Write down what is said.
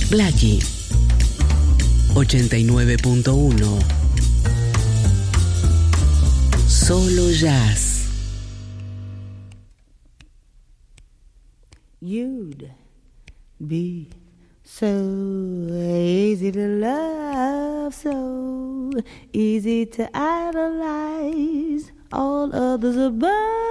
Blackie 89.1. Solo jazz. You'd be so easy to love, so easy to idolize, all others above.